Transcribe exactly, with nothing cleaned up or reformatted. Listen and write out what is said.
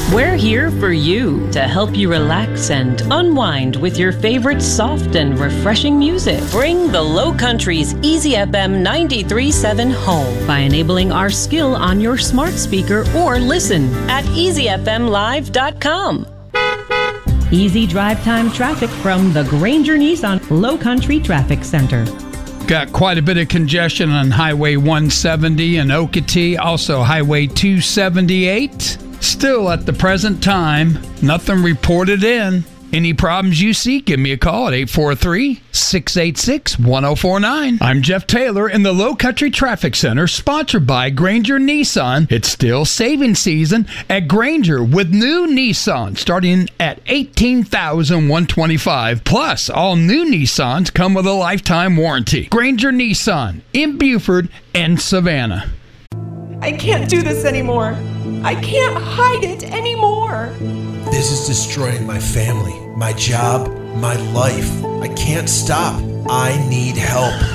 We're here for you to help you relax and unwind with your favorite soft and refreshing music. Bring the Low Country's Easy F M ninety-three point seven home by enabling our skill on your smart speaker or listen at easy f m live dot com. Easy drive time traffic from the Granger Nissan Low Country Traffic Center. Got quite a bit of congestion on Highway one seventy in Okatee, also Highway two seventy-eight. Still at the present time, nothing reported in. Any problems you see, give me a call at eight four three, six eight six, one zero four nine. I'm Jeff Taylor in the Low Country Traffic Center, sponsored by Granger Nissan. It's still saving season at Granger with new Nissan starting at eighteen thousand one hundred twenty-five dollars. Plus, all new Nissans come with a lifetime warranty. Granger Nissan in Buford and Savannah. I can't do this anymore. I can't hide it anymore. This is destroying my family, my job, my life. I can't stop. I need help.